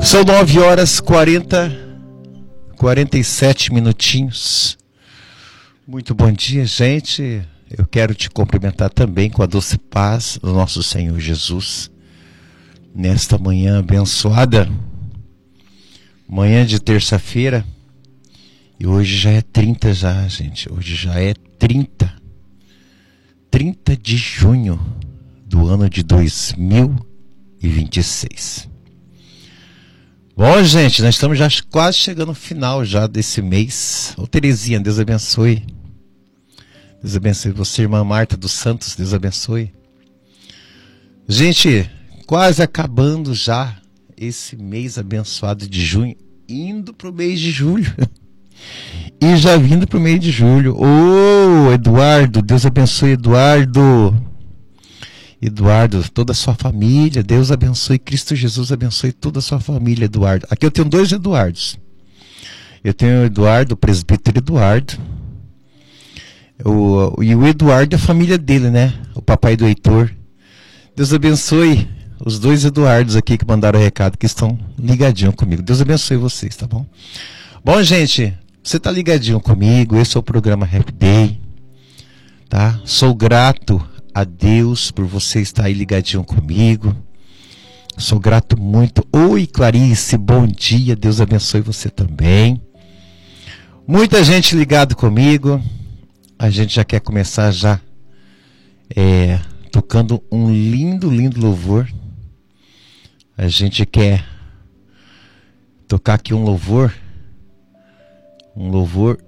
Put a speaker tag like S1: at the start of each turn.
S1: São 9h47 minutinhos. Muito bom dia, gente. Eu quero te cumprimentar também com a doce paz do nosso Senhor Jesus. Nesta manhã abençoada, manhã de terça-feira. E hoje já é 30 já, gente. Hoje já é 30 de junho do ano de 2026. Bom, gente, nós estamos já quase chegando ao final já desse mês. Ô Terezinha, Deus abençoe. Deus abençoe você, irmã Marta dos Santos, Deus abençoe. Gente, quase acabando já esse mês abençoado de junho, indo para o mês de julho. E já vindo para o mês de julho. Ô, Eduardo, Deus abençoe, Eduardo, toda a sua família, Deus abençoe, Cristo Jesus abençoe toda a sua família, Eduardo. Aqui eu tenho dois Eduardos. Eu tenho o Eduardo, o presbítero Eduardo. E o Eduardo é a família dele, né? O papai do Heitor. Deus abençoe os dois Eduardos aqui que mandaram o recado, que estão ligadinhos comigo. Deus abençoe vocês, tá bom? Bom, gente, você tá ligadinho comigo, esse é o programa Happy Day, tá? Sou grato a Deus por você estar aí ligadinho comigo. Sou grato muito. Oi, Clarice, bom dia. Deus abençoe você também. Muita gente ligado comigo. A gente já quer começar já tocando um lindo louvor. A gente quer tocar aqui um louvor